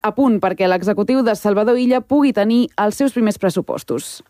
a punt perquè l'executiu de Salvador Illa pugui tenir els seus primers pressupostos.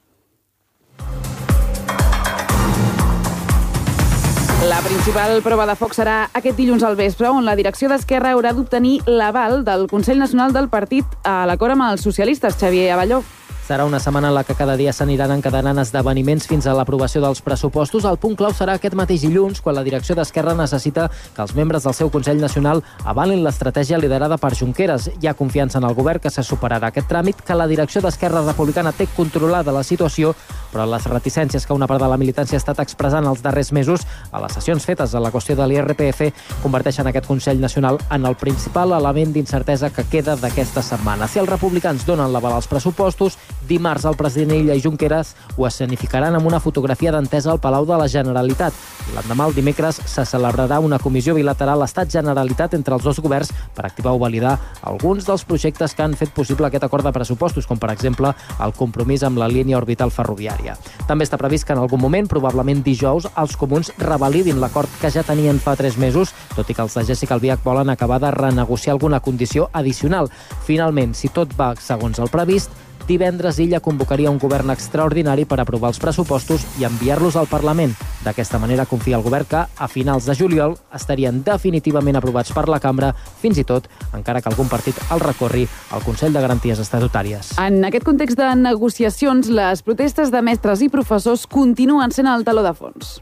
La principal prova de foc serà aquest dilluns al vespre, on la direcció d'Esquerra haurà d'obtenir l'aval del Consell Nacional del Partit a l'acord amb els socialistes. Xavier Abelló. Serà una setmana en la que cada dia s'aniran encadenant esdeveniments fins a l'aprovació dels pressupostos. El punt clau serà aquest mateix dilluns, quan la direcció d'Esquerra necessita que els membres del seu Consell Nacional avalin l'estratègia liderada per Junqueras. Hi ha confiança en el govern que se superarà aquest tràmit, que la direcció d'Esquerra Republicana té controlada la situació, però les reticències que una part de la militància ha estat expressant els darrers mesos a les sessions fetes a la qüestió de l'IRPF converteixen aquest Consell Nacional en el principal element d'incertesa que queda d'aquesta setmana. Si els republicans donen l'aval als pressupostos, dimarts el president Illa i Junqueras ho escenificaran amb una fotografia d'entesa al Palau de la Generalitat. L'endemà, el dimecres, se celebrarà una comissió bilateral Estat-Generalitat entre els dos governs per activar o validar alguns dels projectes que han fet possible aquest acord de pressupostos, com per exemple el compromís amb la línia orbital ferroviària. També està previst que en algun moment, probablement dijous, els comuns revalidin l'acord que ja tenien fa 3 mesos, tot i que els de Jéssica Albiach volen acabar de renegociar alguna condició addicional. Finalment, si tot va segons el previst, divendres Illa convocaria un govern extraordinari per aprovar els pressupostos i enviar-los al Parlament. D'aquesta manera confia el govern que, a finals de juliol, estarien definitivament aprovats per la cambra, fins i tot, encara que algun partit el recorri al Consell de Garanties Estatutàries. En aquest context de negociacions, les protestes de mestres i professors continuen sent el teló de fons.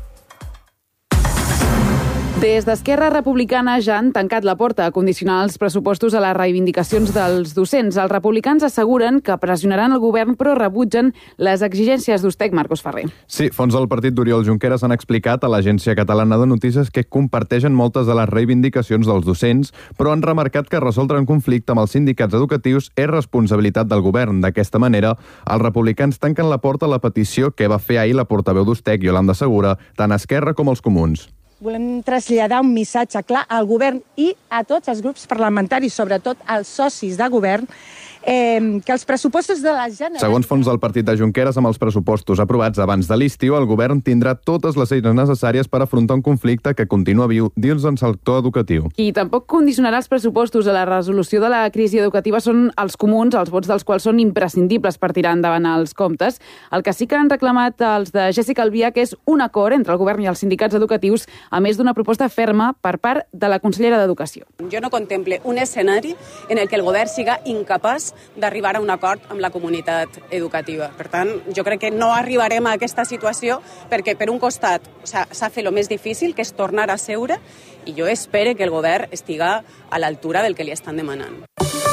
Des d'Esquerra Republicana ja han tancat la porta a condicionar els pressupostos a les reivindicacions dels docents. Els republicans asseguren que pressionaran el govern, però rebutgen les exigències d'Ustec. Marcos Ferrer. Sí, fons del partit d'Oriol Junqueras han explicat a l'Agència Catalana de Notícies que comparteixen moltes de les reivindicacions dels docents, però han remarcat que resoldre un conflicte amb els sindicats educatius és responsabilitat del govern. D'aquesta manera, els republicans tanquen la porta a la petició que va fer ahir la portaveu d'Ustec, Yolanda Segura, tant a Esquerra com als comuns. Volem traslladar un missatge clar al govern i a tots els grups parlamentaris, sobretot als socis de govern, que els pressupostos de la Generalitat... Segons fons del partit de Junqueras, amb els pressupostos aprovats abans de l'estiu, el govern tindrà totes les eines necessàries per afrontar un conflicte que continua viu dins del sector educatiu. Qui tampoc condicionarà els pressupostos a la resolució de la crisi educativa són els comuns, els vots dels quals són imprescindibles per tirar endavant els comptes. El que sí que han reclamat els de Jéssica Albiach és un acord entre el govern i els sindicats educatius, a més d'una proposta ferma per part de la consellera d'Educació. Jo no contemple un escenari en el que el govern siga incapaç d'arribar a un acord amb la comunitat educativa. Per tant, jo crec que no arribarem a aquesta situació perquè, per un costat, s'ha fet el més difícil, que és tornar a seure, i jo espero que el govern estiga a l'altura del que li estan demanant.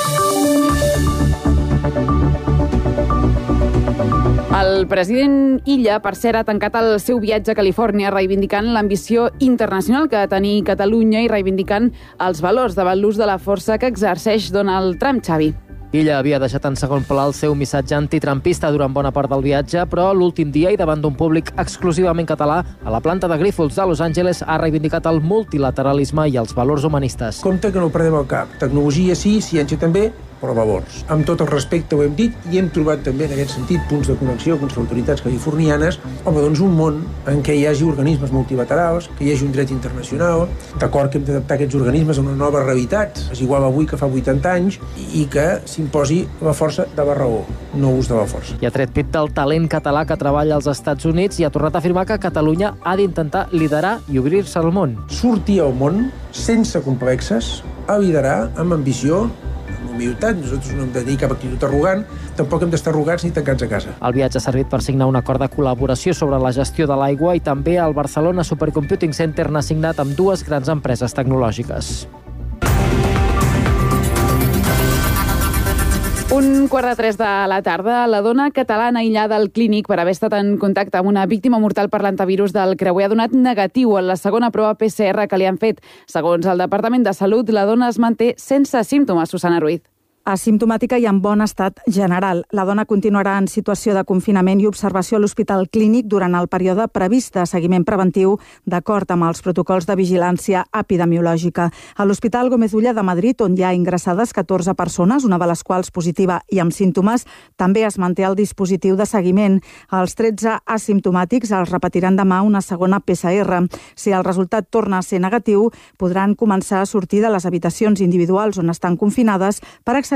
El president Illa, per cert, ha tancat el seu viatge a Califòrnia reivindicant l'ambició internacional que ha de tenir Catalunya i reivindicant els valors davant l'ús de la força que exerceix Donald Trump. Xavi. Illa havia deixat en segon pla el seu missatge antitrumpista durant bona part del viatge, però l'últim dia i davant d'un públic exclusivament català, a la planta de Grifols de Los Angeles ha reivindicat el multilateralisme i els valors humanistes. Compte que no ho perdem al cap. Tecnologia sí, ciència també, però valors. Amb tot el respecte ho hem dit i hem trobat també en aquest sentit punts de connexió amb les autoritats californianes. Home, doncs un món en què hi hagi organismes multilaterals, que hi hagi un dret internacional, d'acord que hem d'adaptar aquests organismes a una nova realitat. És igual avui que fa 80 anys i que s'imposi la força de la raó, no ús de la força. I ha tret pit del talent català que treballa als Estats Units i ha tornat a afirmar que Catalunya ha d'intentar liderar i obrir-se al món. Sortir al món sense complexes, a liderar amb ambició, humilitat. Nosaltres no hem de tenir cap actitud arrogant, tampoc hem d'estar arrogants ni tancats a casa. El viatge ha servit per signar un acord de col·laboració sobre la gestió de l'aigua i també el Barcelona Supercomputing Center n'ha signat amb 2 grans empreses tecnològiques. 2:45 de la tarda, la dona catalana aïllada al clínic per haver estat en contacte amb una víctima mortal per l'antivirus del creuer ha donat negatiu en la segona prova PCR que li han fet. Segons el Departament de Salut, la dona es manté sense símptomes. Susana Ruiz. Asimptomàtica i en bon estat general. La dona continuarà en situació de confinament i observació a l'Hospital Clínic durant el període previst de seguiment preventiu d'acord amb els protocols de vigilància epidemiològica. A l'Hospital Gómez Ulla de Madrid, on hi ha ingressades 14 persones, una de les quals positiva i amb símptomes, també es manté el dispositiu de seguiment. Els 13 asimptomàtics els repetiran demà una segona PCR. Si el resultat torna a ser negatiu, podran començar a sortir de les habitacions individuals on estan confinades per accedir